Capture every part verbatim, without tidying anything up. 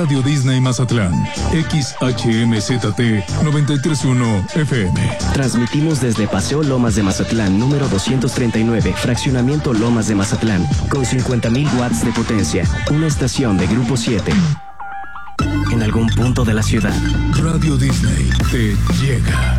Radio Disney Mazatlán, X H M Z T noventa y tres punto uno F M. Transmitimos desde Paseo Lomas de Mazatlán, número doscientos treinta y nueve, Fraccionamiento Lomas de Mazatlán, con cincuenta mil watts de potencia, una estación de Grupo siete. En algún punto de la ciudad, Radio Disney te llega.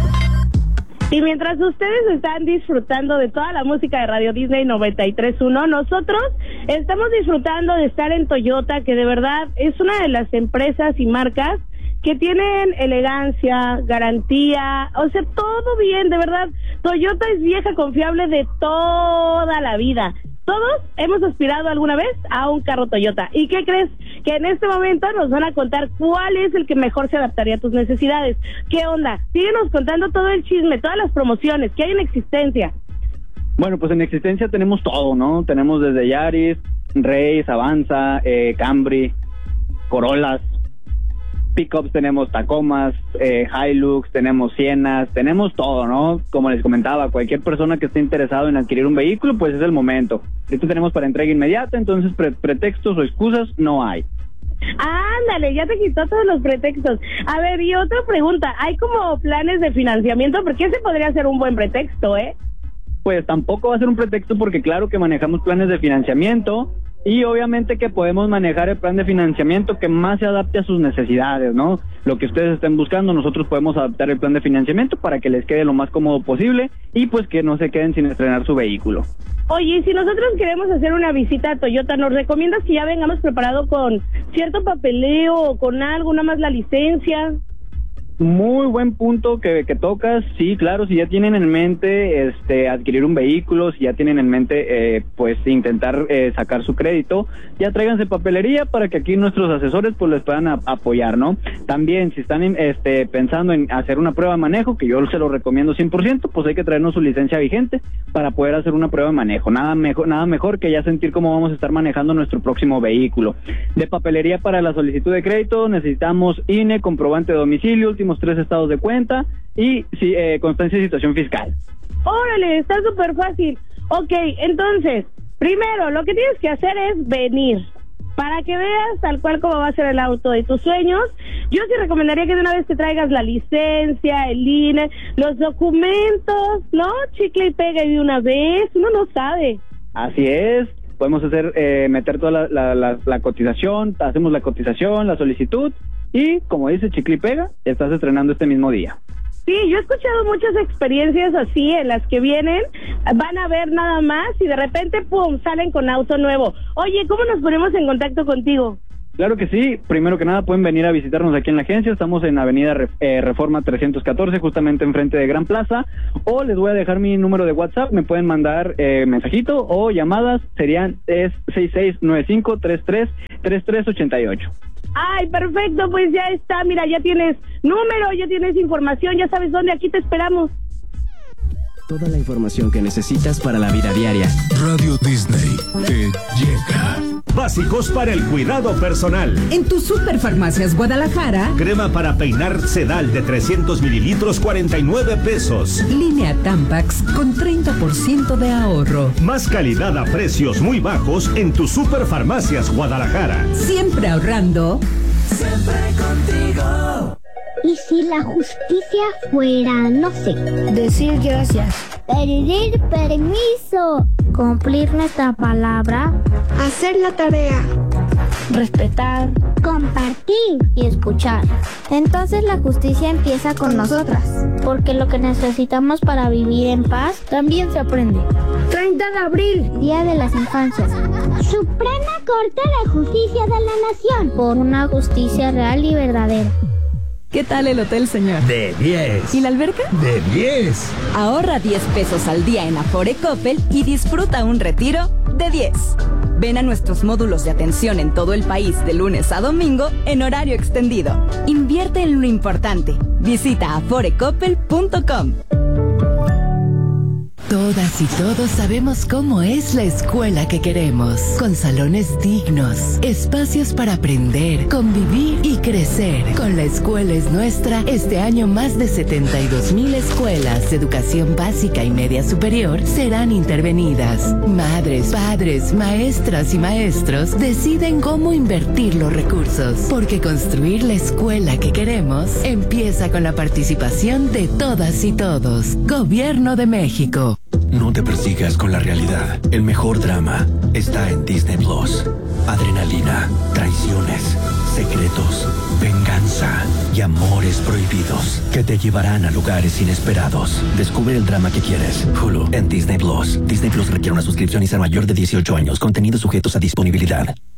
Y mientras ustedes están disfrutando de toda la música de Radio Disney noventa y tres punto uno, nosotros estamos disfrutando de estar en Toyota, que de verdad es una de las empresas y marcas que tienen elegancia, garantía, o sea, todo bien, de verdad. Toyota es vieja confiable de toda la vida. Todos hemos aspirado alguna vez a un carro Toyota. ¿Y qué crees? Que en este momento nos van a contar cuál es el que mejor se adaptaría a tus necesidades. ¿Qué onda? Síguenos contando todo el chisme, todas las promociones que hay en existencia. Bueno, pues en existencia tenemos todo, ¿no? Tenemos desde Yaris, Race, Avanza, eh, Camry, Corollas, pickups, tenemos Tacomas, eh, Hilux, tenemos Sienas, tenemos todo, ¿no? Como les comentaba, cualquier persona que esté interesado en adquirir un vehículo, pues es el momento. Esto tenemos para entrega inmediata, entonces pre- pretextos o excusas no hay. Ándale, ya te quitó todos los pretextos. A ver, y otra pregunta, ¿hay como planes de financiamiento? Porque ese podría ser un buen pretexto, ¿eh? Pues tampoco va a ser un pretexto porque claro que manejamos planes de financiamiento y obviamente que podemos manejar el plan de financiamiento que más se adapte a sus necesidades, ¿no? Lo que ustedes estén buscando, nosotros podemos adaptar el plan de financiamiento para que les quede lo más cómodo posible y pues que no se queden sin estrenar su vehículo. Oye, y si nosotros queremos hacer una visita a Toyota, ¿nos recomiendas que ya vengamos preparado con cierto papeleo o con algo, nada más la licencia? Muy buen punto que, que tocas, sí, claro, si ya tienen en mente este adquirir un vehículo, si ya tienen en mente eh, pues intentar eh, sacar su crédito, ya tráiganse papelería para que aquí nuestros asesores pues les puedan a, apoyar, ¿no? También si están en, este pensando en hacer una prueba de manejo, que yo se lo recomiendo cien por ciento, pues hay que traernos su licencia vigente para poder hacer una prueba de manejo, nada mejor, nada mejor que ya sentir cómo vamos a estar manejando nuestro próximo vehículo. De papelería para la solicitud de crédito necesitamos I N E, comprobante de domicilio, último tres estados de cuenta y sí, eh, constancia de situación fiscal. Órale, está súper fácil. Ok, entonces, primero lo que tienes que hacer es venir para que veas tal cual como va a ser el auto de tus sueños. Yo sí recomendaría que de una vez te traigas la licencia, el I N E, los documentos, ¿no? Chicle y pega y de una vez, uno no sabe. Así es. Podemos hacer, eh, meter toda la, la, la, la cotización, hacemos la cotización, la solicitud y, como dice chicle y pega, estás estrenando este mismo día. Sí, yo he escuchado muchas experiencias así en las que vienen, van a ver nada más y de repente, pum, salen con auto nuevo. Oye, ¿cómo nos ponemos en contacto contigo? Claro que sí, primero que nada pueden venir a visitarnos aquí en la agencia, estamos en Avenida Re- eh, Reforma trescientos catorce, justamente enfrente de Gran Plaza, o les voy a dejar mi número de WhatsApp, me pueden mandar eh, mensajito o llamadas, serían es seis seis nueve cinco, tres tres, tres tres ocho ocho. Ay, perfecto, pues ya está, mira, ya tienes número, ya tienes información, ya sabes dónde, aquí te esperamos. toda la información que necesitas para la vida diaria. Radio Disney te llega. Básicos para el cuidado personal. En tu Superfarmacias Guadalajara. Crema para peinar Sedal de trescientos mililitros, cuarenta y nueve pesos. Línea Tampax con treinta por ciento de ahorro. Más calidad a precios muy bajos en tu Superfarmacias Guadalajara. Siempre ahorrando. Siempre contigo. ¿Y si la justicia fuera, no sé, decir gracias, pedir permiso, cumplir nuestra palabra, hacer la tarea, respetar, compartir y escuchar? Entonces la justicia empieza con nosotras, porque lo que necesitamos para vivir en paz también se aprende. treinta de abril, Día de las Infancias. Suprema Corte de Justicia de la Nación. Por una justicia real y verdadera. ¿Qué tal el hotel, señor? De diez. ¿Y la alberca? De diez. Ahorra diez pesos al día en Afore Coppel y disfruta un retiro de diez. Ven a nuestros módulos de atención en todo el país de lunes a domingo en horario extendido. Invierte en lo importante. Visita afore coppel punto com. Todas y todos sabemos cómo es la escuela que queremos, con salones dignos, espacios para aprender, convivir y crecer. Con La Escuela es Nuestra, este año más de setenta y dos mil escuelas de educación básica y media superior serán intervenidas. Madres, padres, maestras y maestros deciden cómo invertir los recursos, porque construir la escuela que queremos empieza con la participación de todas y todos. Gobierno de México. No te persigas con la realidad. El mejor drama está en Disney Plus. Adrenalina, traiciones, secretos, venganza y amores prohibidos que te llevarán a lugares inesperados. Descubre el drama que quieres. Hulu en Disney Plus. Disney Plus requiere una suscripción y ser mayor de dieciocho años. Contenidos sujetos a disponibilidad.